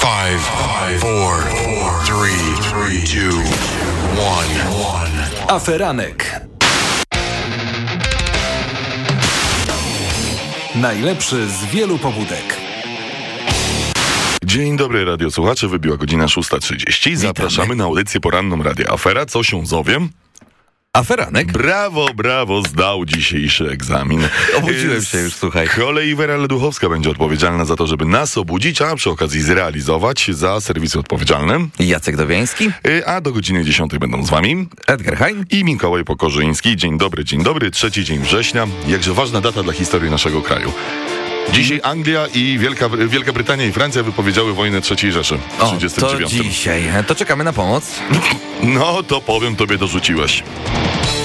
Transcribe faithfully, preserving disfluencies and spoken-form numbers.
Five, five, four, four, three, three, two, one, one. Aferanek. Najlepszy z wielu pobudek. Dzień dobry, radiosłuchacze. Wybiła godzina szósta trzydzieści. Zapraszamy na audycję poranną Radia Afera. Co się zowiem? Aferanek? Brawo, brawo, zdał dzisiejszy egzamin. Obudziłem się już, słuchaj. Z kolei Wera Leduchowska będzie odpowiedzialna za to, żeby nas obudzić, a przy okazji zrealizować za serwisy odpowiedzialne. Jacek Dowiański. A do godziny dziesiątej będą z wami Edgar Hein i Mikołaj Pokorzyński. Dzień dobry, dzień dobry. Trzeci dzień września. Jakże ważna data dla historii naszego kraju. Dzisiaj Anglia i Wielka, Wielka Brytania i Francja wypowiedziały wojnę trzeciej Rzeszy w trzydziestym dziewiątym. To dzisiaj. To czekamy na pomoc. No to powiem, tobie dorzuciłeś.